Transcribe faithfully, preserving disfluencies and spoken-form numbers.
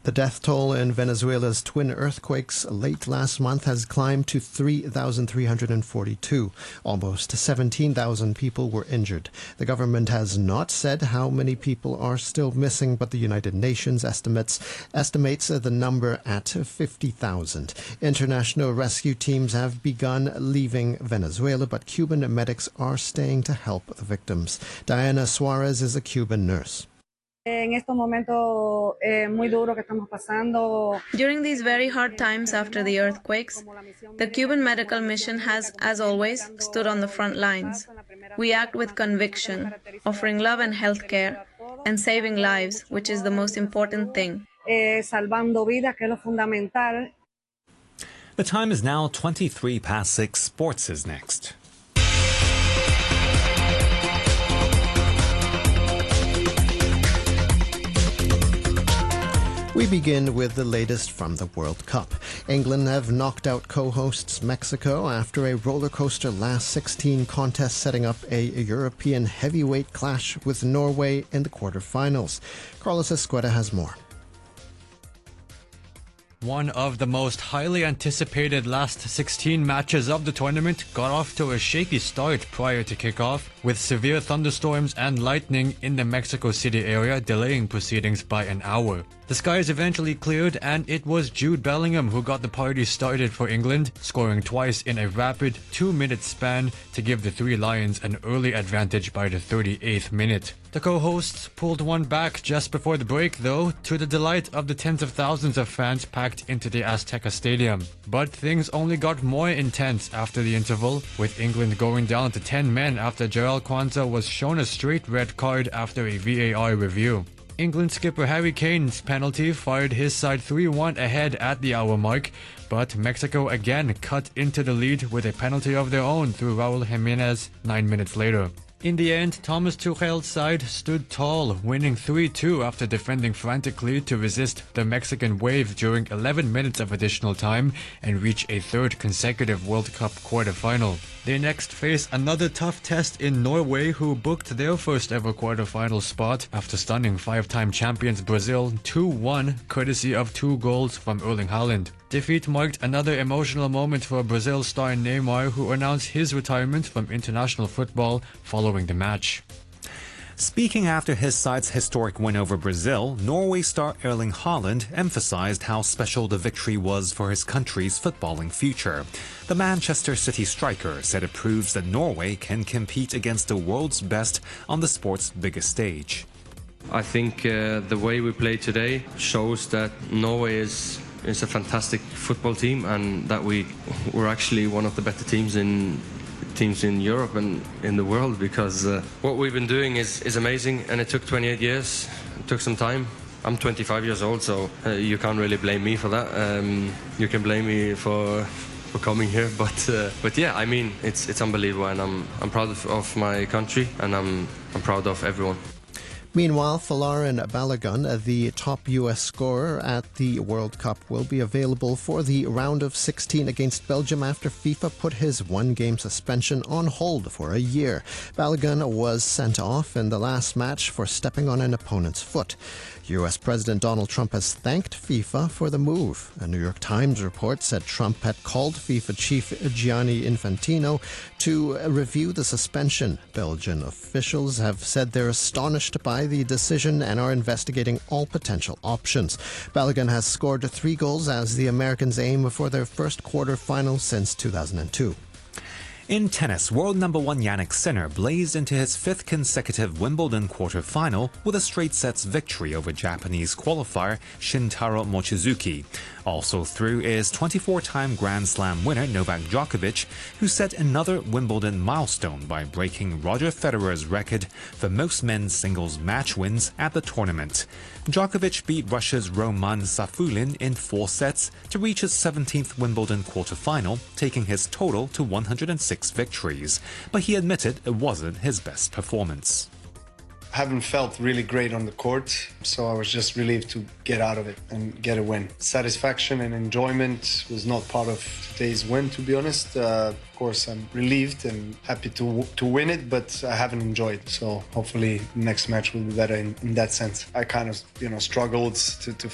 The death toll in Venezuela's twin earthquakes late last month has climbed to three thousand three hundred forty-two. Almost seventeen thousand people were injured. The government has not said how many people are still missing, but the United Nations estimates estimates the number at fifty thousand. International rescue teams have begun leaving Venezuela, but Cuban medics are staying to help the victims. Diana Suarez is a Cuban nurse. During these very hard times after the earthquakes, the Cuban medical mission has, as always, stood on the front lines. We act with conviction, offering love and health care, and saving lives, which is the most important thing. The time is now twenty-three past six. Sports is next. We begin with the latest from the World Cup. England have knocked out co-hosts Mexico after a roller coaster last sixteen contest, setting up a European heavyweight clash with Norway in the quarterfinals. Carlos Escueta has more. One of the most highly anticipated last sixteen matches of the tournament got off to a shaky start prior to kickoff, with severe thunderstorms and lightning in the Mexico City area delaying proceedings by an hour. The skies eventually cleared, and it was Jude Bellingham who got the party started for England, scoring twice in a rapid two-minute span to give the Three Lions an early advantage by the thirty-eighth minute. The co-hosts pulled one back just before the break, though, to the delight of the tens of thousands of fans packed into the Azteca Stadium. But things only got more intense after the interval, with England going down to ten men after Joel Kwanzaa was shown a straight red card after a V A R review. England skipper Harry Kane's penalty fired his side three one ahead at the hour mark, but Mexico again cut into the lead with a penalty of their own through Raul Jimenez nine minutes later. In the end, Thomas Tuchel's side stood tall, winning three two after defending frantically to resist the Mexican wave during eleven minutes of additional time and reach a third consecutive World Cup quarterfinal. They next face another tough test in Norway, who booked their first ever quarterfinal spot after stunning five-time champions Brazil two one, courtesy of two goals from Erling Haaland. Defeat marked another emotional moment for Brazil star Neymar, who announced his retirement from international football following the match. Speaking after his side's historic win over Brazil, Norway star Erling Haaland emphasized how special the victory was for his country's footballing future. The Manchester City striker said it proves that Norway can compete against the world's best on the sport's biggest stage. I think uh, the way we play today shows that Norway is is a fantastic football team, and that we we're actually one of the better teams in teams in Europe and in the world, because uh, what we've been doing is, is amazing, and it took twenty-eight years. It took some time. I'm twenty-five years old, so uh, you can't really blame me for that. Um, you can blame me for for coming here, but uh, but yeah, I mean, it's it's unbelievable, and I'm I'm proud of, of my country, and I'm I'm proud of everyone. Meanwhile, Folarin Balogun, the top U S scorer at the World Cup, will be available for the round of sixteen against Belgium after FIFA put his one-game suspension on hold for a year. Balogun was sent off in the last match for stepping on an opponent's foot. U S President Donald Trump has thanked FIFA for the move. A New York Times report said Trump had called FIFA chief Gianni Infantino to review the suspension. Belgian officials have said they're astonished by the decision and are investigating all potential options. Balogun has scored three goals as the Americans aim for their first quarter-final since two thousand two. In tennis, world number one Jannik Sinner blazed into his fifth consecutive Wimbledon quarter-final with a straight-sets victory over Japanese qualifier Shintaro Mochizuki. Also through is twenty-four-time Grand Slam winner Novak Djokovic, who set another Wimbledon milestone by breaking Roger Federer's record for most men's singles match wins at the tournament. Djokovic beat Russia's Roman Safulin in four sets to reach his seventeenth Wimbledon quarter-final, taking his total to one hundred six victories, but he admitted it wasn't his best performance. Haven't felt really great on the court, so I was just relieved to get out of it and get a win. Satisfaction and enjoyment was not part of today's win, to be honest. Uh, of course, I'm relieved and happy to to win it, but I haven't enjoyed. So hopefully next match will be better in, in that sense. I kind of, you know, struggled to, to